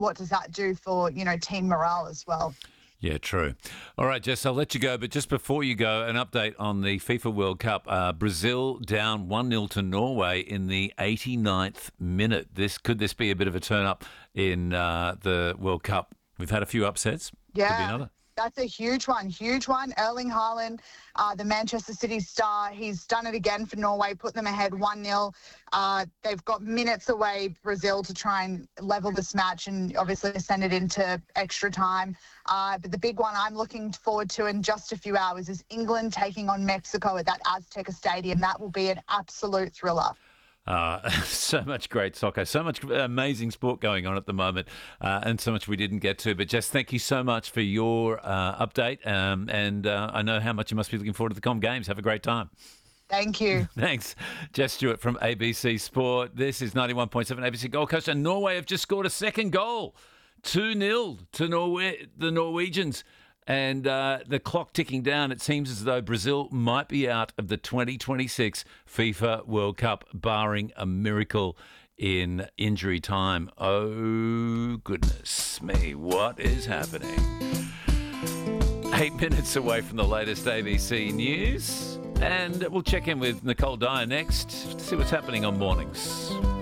what does that do for, team morale as well? Yeah, true. All right, Jess, I'll let you go. But just before you go, an update on the FIFA World Cup. Brazil down 1-0 to Norway in the 89th minute. Could this be a bit of a turn-up in the World Cup? We've had a few upsets. Yeah. Could be another. That's a huge one. Erling Haaland, the Manchester City star, he's done it again for Norway, put them ahead 1-0. They've got minutes away, Brazil, to try and level this match and obviously send it into extra time. But the big one I'm looking forward to in just a few hours is England taking on Mexico at that Azteca Stadium. That will be an absolute thriller. So much great soccer, so much amazing sport going on at the moment, and so much we didn't get to. But Jess, thank you so much for your update, and I know how much you must be looking forward to the Com Games. Have a great time. Thank you. Thanks. Jess Stewart from ABC Sport. This is 91.7 ABC Gold Coast, and Norway have just scored a second goal. 2-0 to the Norwegians. And the clock ticking down, it seems as though Brazil might be out of the 2026 FIFA World Cup, barring a miracle in injury time. Oh, goodness me, what is happening? 8 minutes away from the latest ABC News. And we'll check in with Nicole Dyer next to see what's happening on mornings.